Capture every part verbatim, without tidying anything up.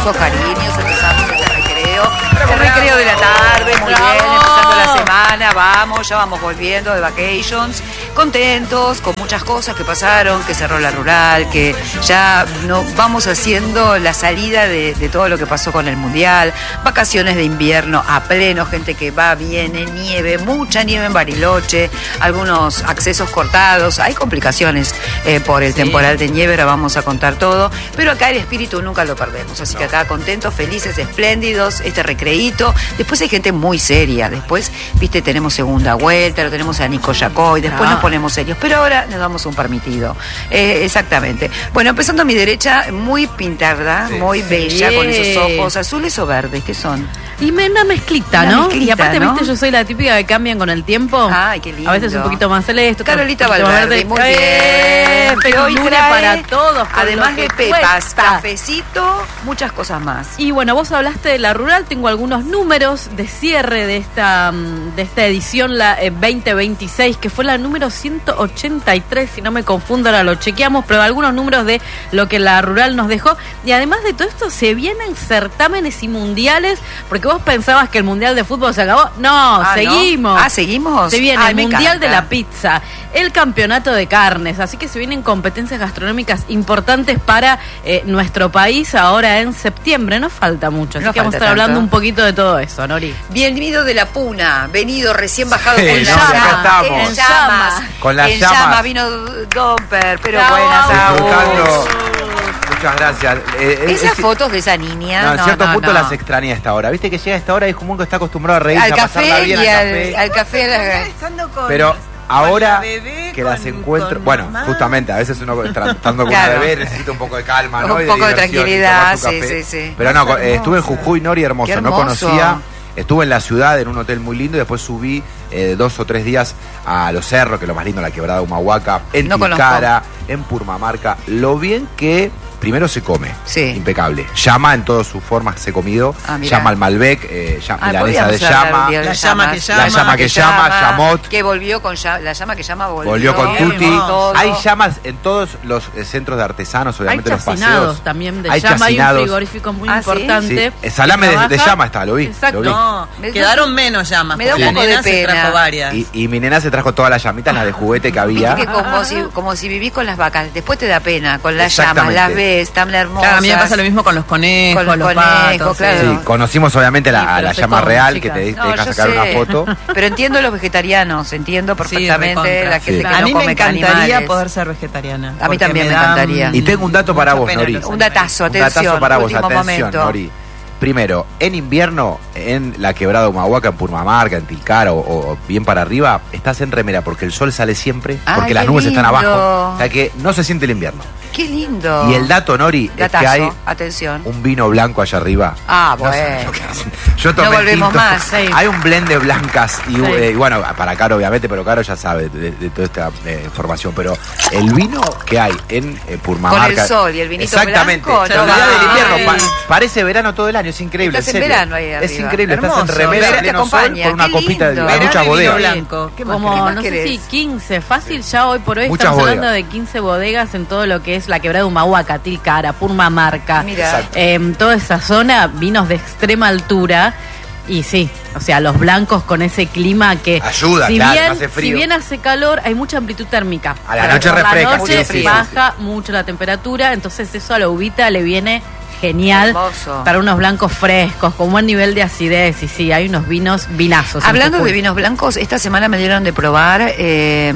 aplausos, cariños, empezamos este recreo. El recreo de la tarde, muy bien, empezando la semana, vamos, ya vamos volviendo de vacations, contentos, con muchas cosas que pasaron, que cerró la rural, que ya no vamos haciendo la salida de, de todo lo que pasó con el Mundial, vacaciones de invierno a pleno, gente que va, viene, nieve, mucha nieve en Bariloche, algunos accesos cortados, hay complicaciones eh, por el sí. temporal de nieve, ahora vamos a contar todo, pero acá el espíritu nunca lo perdemos, así no. que acá contentos, felices, espléndidos, este recreíto. Después hay gente muy seria, después, viste, tenemos segunda vuelta, lo tenemos a Nico Yacoy, después ah. nos ponemos serios, pero ahora nos damos un permitido. Eh, exactamente. Bueno, empezando a mi derecha, muy pintada, sí. muy bella, sí. con esos ojos azules o verdes, ¿qué son? Y me, una mezclita, una ¿no? Mezclita, y aparte, ¿no? viste, yo soy la típica que cambian con el tiempo. Ay, qué lindo. A veces un poquito más celeste. Carolita Valverde, muy bien. Eh, pero hoy para todos. Además de pepas, cafecito, muchas cosas más. Y bueno, vos hablaste de la rural, tengo algunos números de cierre de esta, de esta edición, la eh, veinte veintiséis, que fue la número ciento ochenta y tres, si no me confundo, ahora lo chequeamos, pero algunos números de lo que la rural nos dejó. Y además de todo esto, se vienen certámenes y mundiales, porque vos pensabas que el Mundial de Fútbol se acabó. No, ah, seguimos. ¿no? Ah, seguimos. Se viene Ay, el Mundial encanta. de la Pizza, el Campeonato de Carnes, así que se vienen competencias gastronómicas importantes para eh, nuestro país ahora en septiembre. No falta mucho, así no que vamos a estar tanto. hablando un poquito de todo eso, Nori. Bienvenido de la Puna, venido recién bajado sí, con no, llama, en en llamas. Con las en llamas. llama vino Domper, pero Bravo. buenas. Muchas gracias. Eh, Esas es, fotos de esa niña. No, en no, cierto no, punto no. las extraña a esta hora. Viste que llega a esta hora y es como que está acostumbrado a reírse, al a café pasarla bien y al al café. al café. La... Pero ahora bebé, que las con, encuentro, con bueno, mamá. Justamente a veces uno estando con claro. una bebé necesita un poco de calma, ¿no? Un y poco de, de tranquilidad, sí, sí, sí. Pero no, eh, estuve en Jujuy, Nori, hermoso, hermoso, no conocía. Estuve en la ciudad, en un hotel muy lindo, y después subí eh, dos o tres días a Los Cerros, que es lo más lindo, la Quebrada de Humahuaca, en no Tilcara, en Purmamarca. Lo bien que primero se come, sí. impecable. Llama en todas sus formas que se he comido. Ah, llama al Malbec, eh, llama, ah, milanesa de llama. De la llama que llama. La llama que, que llama, llama, Llamot. Que volvió con llama, la llama que llama volvió. Volvió con Tuti. Hay llamas en todos los eh, centros de artesanos, obviamente hay los paseos. También de hay llama, chacinados. Hay un frigorífico muy ah, importante. Sí. Sí. Salame de, de llama está, lo vi. Exacto. Lo vi. No, quedaron menos llamas. Me da un poco de pena. Se trajo varias. Y, y mi nena se trajo todas las llamitas, las de juguete que había. Viste que como, si, como si vivís con las vacas. Después te da pena, con las llamas, las ves, tan hermosas. Claro, a mí me pasa lo mismo con los conejos, con los, los conejos, patos. Claro. Sí, conocimos obviamente la, sí, la llama real, chicas. que te, no, te deja sacar sé. una foto. Pero entiendo los vegetarianos, entiendo perfectamente sí, la gente sí. que a no mí come me encantaría animales. poder ser vegetariana. A mí también me, me encantaría. Y tengo un dato para vos, Nori. Un datazo, atención. Un datazo para vos, atención, momento. Nori. Primero, en invierno, en la Quebrada de Humahuaca, en Purmamarca, en Tilcara o, o bien para arriba, estás en remera porque el sol sale siempre, porque Ay, las nubes lindo. están abajo. O sea que no se siente el invierno. Qué lindo. Y el dato, Nori, Datazo, es que hay atención. un vino blanco allá arriba. Ah, no bueno. Yo tomé no volvemos tinto. más. Sí. Hay un blend de blancas y, sí. eh, y bueno, para Caro obviamente, pero Caro ya sabe de, de toda esta eh, información. Pero el vino que hay en eh, Purmamarca. Con el sol y el vinito exactamente, blanco. Exactamente. No, el día del invierno ay. pa parece verano todo el año, es increíble. Estás en en verano ahí arriba. Es increíble, Hermoso. estás en remera, Verano pleno te acompaña. sol, con una Qué copita de lindo. hay muchas bodegas. Blanco. ¿Qué más Como, más no querés? sé si quince, fácil ya hoy por hoy Muchas estamos bodegas. hablando de quince bodegas en todo lo que es la Quebrada de Humahuaca, Tilcara, Purmamarca, eh, toda esa zona, vinos de extrema altura. Y sí, o sea, los blancos con ese clima que ayuda, si claro, bien, hace frío. Si bien hace calor, hay mucha amplitud térmica. A la noche refresca, la noche sí, sí, baja sí. mucho la temperatura, entonces eso a la uvita le viene genial. Hermoso. Para unos blancos frescos, con buen nivel de acidez. Y sí, hay unos vinos vinazos. Hablando de vinos blancos, esta semana me dieron de probar eh,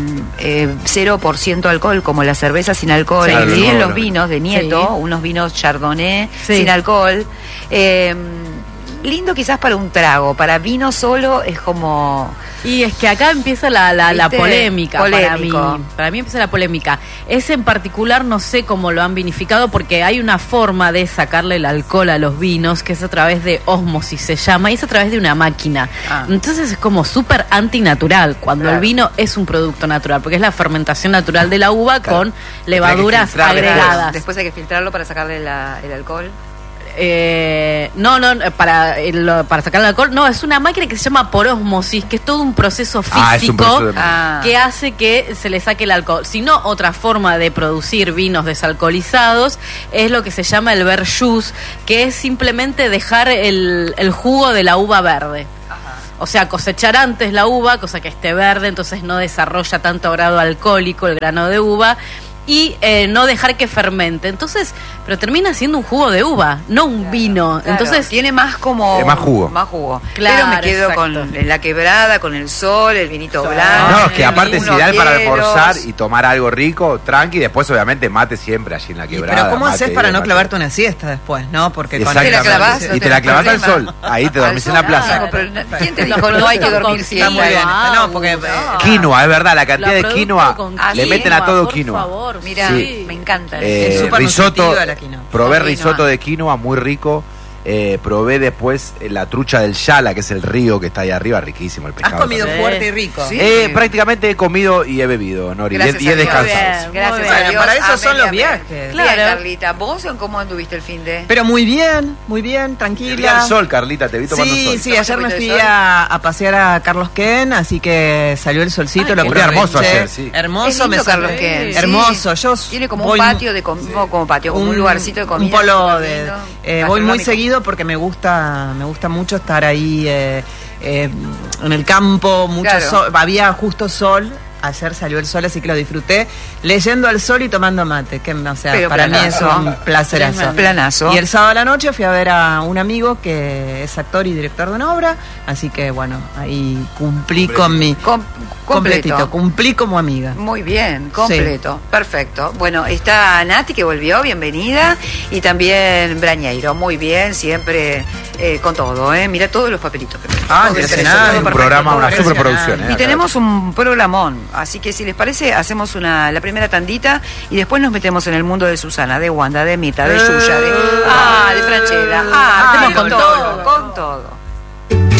eh, cero por ciento alcohol, como la cerveza sin alcohol. Sí, y no, los no. vinos de Nieto, sí. unos vinos Chardonnay sí. sin alcohol. Eh, lindo quizás para un trago, para vino solo es como... Y es que acá empieza la, la, la polémica Polémico. para mí. Para mí empieza la polémica. Ese en particular no sé cómo lo han vinificado porque hay una forma de sacarle el alcohol a los vinos que es a través de ósmosis, se llama, y es a través de una máquina. Ah. Entonces es como súper antinatural cuando claro. el vino es un producto natural, porque es la fermentación natural de la uva claro. con levaduras agregadas. Después hay que filtrarlo para sacarle la, el alcohol. Eh, no, no, para, el, para sacar el alcohol, no, es una máquina que se llama por ósmosis, que es todo un proceso físico Ah, es un proceso de- Ah. que hace que se le saque el alcohol. Si no, otra forma de producir vinos desalcoholizados es lo que se llama el verjus, que es simplemente dejar el, el jugo de la uva verde. O sea, cosechar antes la uva, cosa que esté verde, entonces no desarrolla tanto grado alcohólico el grano de uva, y eh, no dejar que fermente. Entonces, pero termina siendo un jugo de uva, no un Claro, vino. claro. Entonces, tiene más como Eh, más jugo. más jugo. Claro, pero me quedo exacto. con la quebrada, con el sol, el vinito Sol. blanco. No, es que aparte es unos ideal para hielos. almorzar y tomar algo rico, tranqui, después obviamente mate siempre allí en la Y, quebrada. pero ¿cómo mate, haces para no mate. clavarte una siesta después, no? Porque con ¿Te la clavás? Y no te tenés la clavas al problema. sol, ahí te Al dormís en sol, la plaza. claro, pero ¿quién te Los dijo no hay que productos dormir con siesta? Está muy bien. quinoa. No, porque, eh, No. Quinoa, es verdad, la cantidad la de producto quinoa, con Ah, le sí, meten a todo por quinoa. favor, Mira, sí. me encanta. Eh, Es súper risotto, nutritiva la quinoa. probé La quinoa. risotto de quinoa, muy rico. Eh, probé después eh, la trucha del Yala, que es el río que está ahí arriba, riquísimo el Has pescado. comido también. fuerte y rico. Sí. Eh, prácticamente he comido y he bebido, Nori, y he- Gracias y he a Dios. descansado. Muy bien. Gracias Muy a bien. Dios. Para eso son Amén, los amén. viajes. Bien, Claro. Carlita, ¿vos cómo anduviste el fin de? Pero muy bien, muy bien, Te vi tranquila. al sol, Carlita, te vi tomando Sí, sol. sí, ¿Tomaste ayer un me poquito fui de sol? a, a pasear a Carlos Ken, así que salió el solcito, Ay, lo qué Muy hermoso aproveché. ayer, sí. Hermoso, Es lindo me Carlos salió- Ken, sí. Hermoso, yo Tiene como voy un mu- patio de com- no como patio, como un, lugarcito de comida. un polo súper de lindo, eh, voy muy gastronómico. seguido porque me gusta me gusta mucho estar ahí eh, eh, en el campo, mucho Claro. sol, había justo sol. Ayer salió el sol, así que lo disfruté leyendo al sol y tomando mate, que o sea, Pero para mí es planazo. un placerazo. Planazo. Y el sábado a la noche fui a ver a un amigo que es actor y director de una obra, así que bueno, ahí cumplí con mi Com- completito, completo. cumplí como amiga. Muy bien, completo, perfecto. Bueno, está Nati que volvió, bienvenida, y también Brañeiro, muy bien, siempre eh, con todo, ¿eh? Mira todos los papelitos que Ah, todo impresionante. todo Un perfecto, programa, todo una perfecto. superproducción. ¿eh? Y Acá. tenemos un programón, así que si les parece, hacemos una la primera tandita y después nos metemos en el mundo de Susana, de Wanda, de Mita, de Yuya, de, ah, de Franchella, ah, Ah, con con todo, todo. con todo.